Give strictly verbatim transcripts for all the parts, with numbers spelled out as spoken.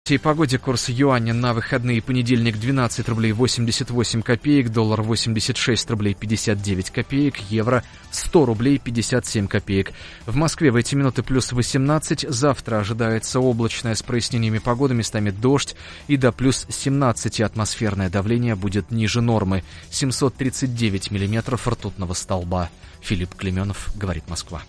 В погоде курс юаня на выходные: понедельник двенадцать рублей восемьдесят восемь копеек, доллар восемьдесят шесть рублей пятьдесят девять копеек, евро сто рублей пятьдесят семь копеек. В Москве в эти минуты плюс восемнадцать, завтра ожидается облачная с прояснениями погоды, местами дождь, и до плюс семнадцать атмосферное давление будет ниже нормы, семьсот тридцать девять миллиметров ртутного столба. Филипп Клеменов, говорит Москва.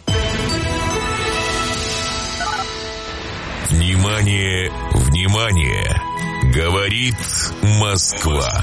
Внимание, внимание! Говорит Москва.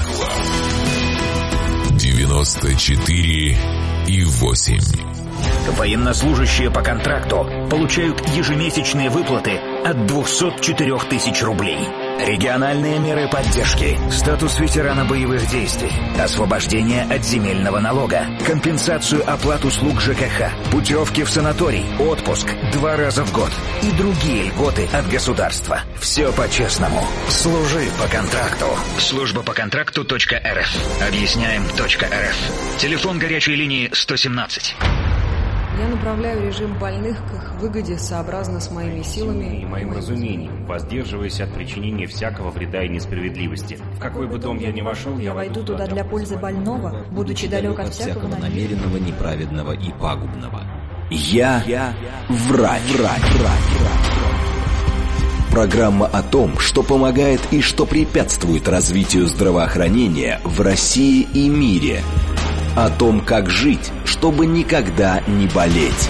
девяносто четыре и восемь. Военнослужащие по контракту получают ежемесячные выплаты от двухсот четырёх тысяч рублей. Региональные меры поддержки, статус ветерана боевых действий, освобождение от земельного налога, компенсацию оплат услуг ЖКХ, путевки в санаторий, отпуск два раза в год и другие льготы от государства. Все по-честному. Служи по контракту. Служба по контракту .рф. Объясняем .рф. Телефон горячей линии сто семнадцать. Я направляю режим больных к их выгоде сообразно с моими силами и моим разумением, воздерживаясь от причинения всякого вреда и несправедливости. В какой бы дом я ни вошел, я войду туда для пользы больного, будучи далек от всякого намеренного, неправедного и пагубного. Я, я врач. врач, врач, врач. Программа о том, что помогает и что препятствует развитию здравоохранения в России и мире. О том, как жить, чтобы никогда не болеть.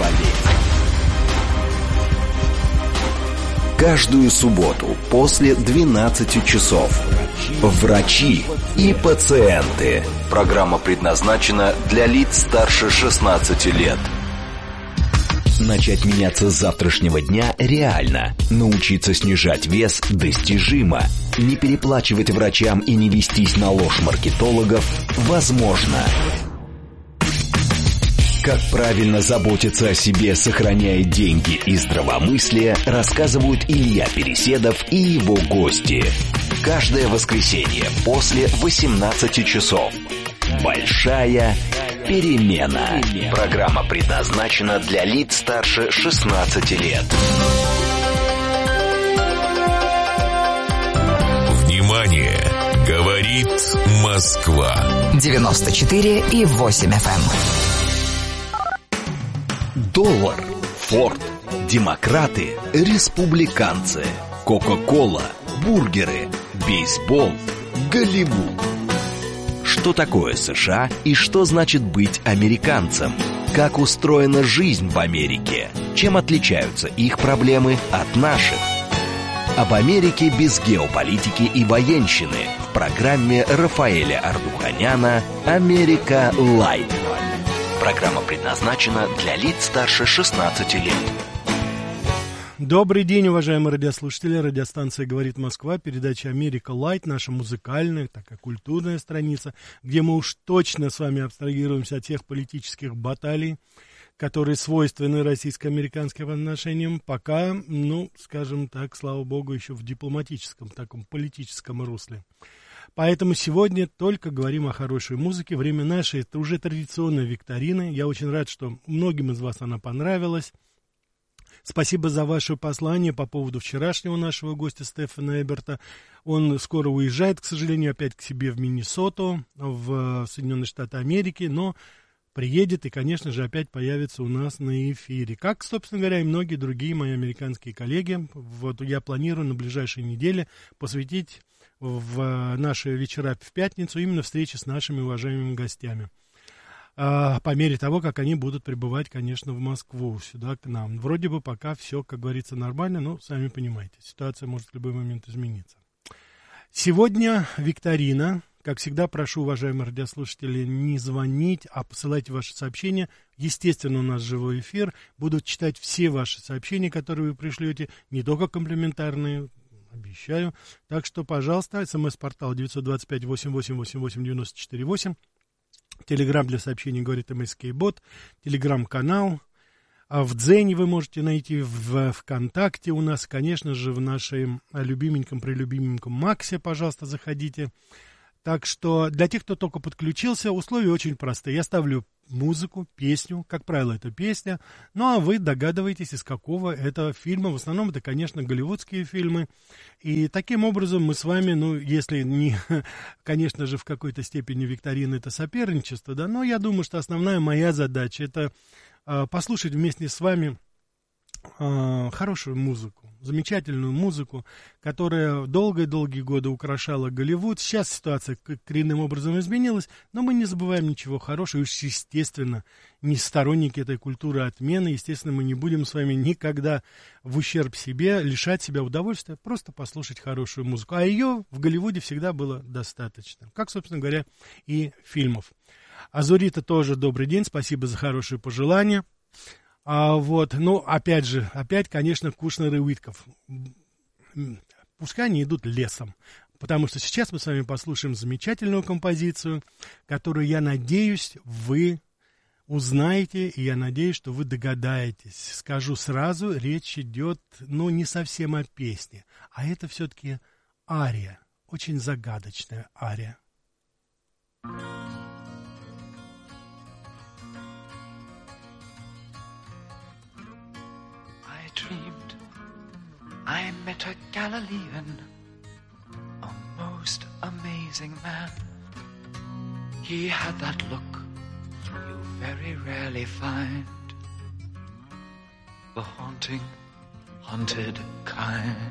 Каждую субботу после двенадцати часов. Врачи и пациенты. Программа предназначена для лиц старше шестнадцати лет. Начать меняться с завтрашнего дня реально. Научиться снижать вес достижимо. Не переплачивать врачам и не вестись на ложь маркетологов возможно. Как правильно заботиться о себе, сохраняя деньги и здравомыслие, рассказывают Илья Переседов и его гости. Каждое воскресенье после восемнадцати часов. Большая перемена. Программа предназначена для лиц старше шестнадцати лет. Внимание! Говорит Москва. девяносто четыре и восемь эф эм. Доллар, Форд, демократы, республиканцы, Кока-кола, бургеры, бейсбол, Голливуд. Что такое США и что значит быть американцем? Как устроена жизнь в Америке? Чем отличаются их проблемы от наших? Об Америке без геополитики и военщины в программе Рафаэля Ардуханяна «Америка Лайт». Программа предназначена для лиц старше шестнадцати лет. Добрый день, уважаемые радиослушатели. Радиостанция «Говорит Москва», передача «Америка Лайт», наша музыкальная, такая культурная страница, где мы уж точно с вами абстрагируемся от тех политических баталий, которые свойственны российско-американским отношениям, пока, ну, скажем так, слава богу, еще в дипломатическом, таком политическом русле. Поэтому сегодня только говорим о хорошей музыке. Время нашей, это уже традиционная викторина. Я очень рад, что многим из вас она понравилась. Спасибо за ваше послание по поводу вчерашнего нашего гостя Стефана Эберта. Он скоро уезжает, к сожалению, опять к себе в Миннесоту, в Соединенные Штаты Америки, но приедет и, конечно же, опять появится у нас на эфире. Как, собственно говоря, и многие другие мои американские коллеги. Вот я планирую на ближайшей неделе посвятить в наши вечера в пятницу именно встречи с нашими уважаемыми гостями. А, по мере того, как они будут прибывать, конечно, в Москву, сюда к нам. Вроде бы пока все, как говорится, нормально, но, сами понимаете, ситуация может в любой момент измениться. Сегодня викторина. Как всегда, прошу, уважаемые радиослушатели, не звонить, а посылайте ваши сообщения. Естественно, у нас живой эфир. Буду читать все ваши сообщения, которые вы пришлете, не только комплиментарные, обещаю. Так что, пожалуйста, смс-портал девять два пять восемь восемь восемь восемь девять четыре восемь. Телеграм для сообщений говорит МСК-бот. Телеграм-канал. А в Дзене вы можете найти, в ВКонтакте у нас, конечно же, в нашем любименьком, прелюбименьком Максе, пожалуйста, заходите. Так что для тех, кто только подключился, условия очень простые. Я ставлю музыку, песню, как правило, это песня, ну а вы догадываетесь, из какого это фильма. В основном это, конечно, голливудские фильмы. И таким образом мы с вами, ну, если не, конечно же, в какой-то степени викторина это соперничество, да, но я думаю, что основная моя задача это э, послушать вместе с вами э, хорошую музыку, замечательную музыку, которая долгие-долгие годы украшала Голливуд. Сейчас ситуация коренным образом изменилась, но мы не забываем ничего хорошего. И уж, естественно, не сторонники этой культуры отмены. Естественно, мы не будем с вами никогда в ущерб себе лишать себя удовольствия просто послушать хорошую музыку. А ее в Голливуде всегда было достаточно. Как, собственно говоря, и фильмов. Азурита тоже добрый день, спасибо за хорошие пожелания. А вот, ну, опять же, опять, конечно, Кушнер и Уитков. Пускай они идут лесом, потому что сейчас мы с вами послушаем замечательную композицию, которую, я надеюсь, вы узнаете, и я надеюсь, что вы догадаетесь. Скажу сразу, речь идет, ну, не совсем о песне, а это все-таки ария, очень загадочная ария. Dreamed I met a Galilean, a most amazing man. He had that look you very rarely find, the haunting, haunted kind.